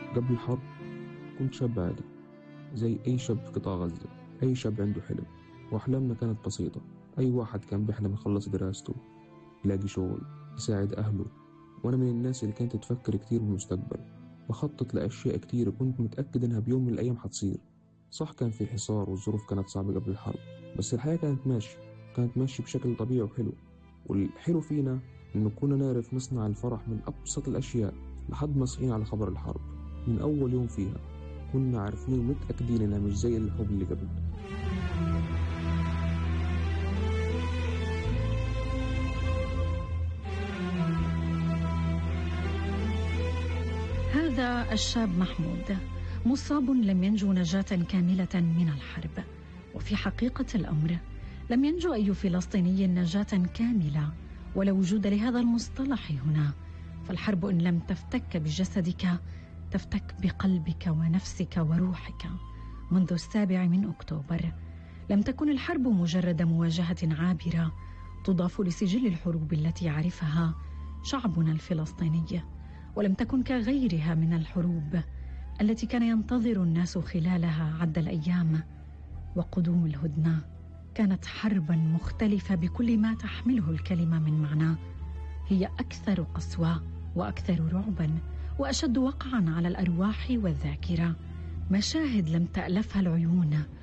قبل الحرب كنت شاب عادي زي أي شاب في قطاع غزة. أي شاب عنده حلم، وأحلامنا كانت بسيطة. أي واحد كان بيحلم يخلص دراسته، يلاقي شغل، يساعد أهله. وأنا من الناس اللي كانت تفكر كتير بالمستقبل، بخطط لأشياء كتير وكنت متأكد إنها بيوم من الأيام حتصير. صح، كان في حصار والظروف كانت صعبة قبل الحرب، بس الحياة كانت ماشية بشكل طبيعي وحلو. والحلو فينا إنه كنا نعرف نصنع الفرح من أبسط الأشياء. لحد ما صحينا على خبر الحرب، من أول يوم فيها كنا عارفين ومتأكدين إنها مش زي الحب اللي قبل. هذا الشاب محمود مصاب لم ينجو نجاة كاملة من الحرب، وفي حقيقة الأمر لم ينجو أي فلسطيني نجاة كاملة، ولا وجود لهذا المصطلح هنا. فالحرب إن لم تفتك بجسدك تفتك بقلبك ونفسك وروحك. منذ 7 أكتوبر لم تكن الحرب مجرد مواجهة عابرة تضاف لسجل الحروب التي يعرفها شعبنا الفلسطيني، ولم تكن كغيرها من الحروب التي كان ينتظر الناس خلالها عد الأيام وقدوم الهدنة. كانت حربا مختلفة بكل ما تحمله الكلمة من معنى. هي أكثر قسوة وأكثر رعبا وأشد وقعا على الأرواح والذاكرة. مشاهد لم تألفها العيون